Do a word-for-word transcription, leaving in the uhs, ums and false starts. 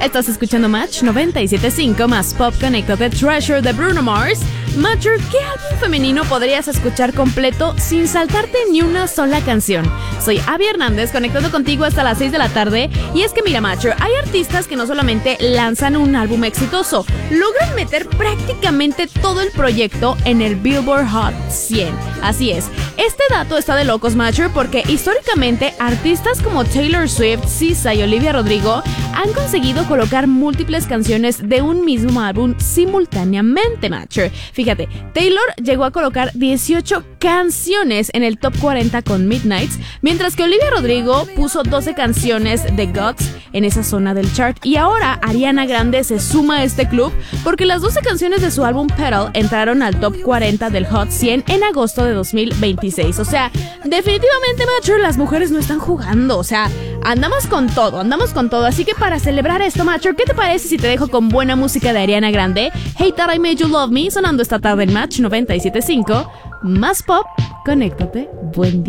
Estás escuchando Match noventa y siete punto cinco más Pop Conéctate Treasure de Bruno Mars. Matcher, ¿qué álbum femenino podrías escuchar completo sin saltarte ni una sola canción? Soy Abby Hernández, conectando contigo hasta las seis de la tarde. Y es que mira, Matcher, hay artistas que no solamente lanzan un álbum exitoso, logran meter prácticamente todo el proyecto en el Billboard Hot cien. Así es, este dato está de locos, Matcher, porque históricamente artistas como Taylor Swift, S Z A y Olivia Rodrigo han conseguido colocar múltiples canciones de un mismo álbum simultáneamente, Matcher. Fíjate, Taylor llegó a colocar dieciocho canciones en el top cuarenta con Midnights, mientras que Olivia Rodrigo puso doce canciones de Guts en esa zona del chart. Y ahora Ariana Grande se suma a este club porque las doce canciones de su álbum Petal entraron al top cuarenta del Hot cien en agosto de dos mil veintiséis. O sea, definitivamente, Matcher, las mujeres no están jugando. O sea, andamos con todo, andamos con todo. Así que para celebrar esto, Matcher, ¿qué te parece si te dejo con buena música de Ariana Grande? Hey That I Made You Love Me, sonando esta tarde en Match noventa y siete punto cinco. Más pop, conéctate, buen día.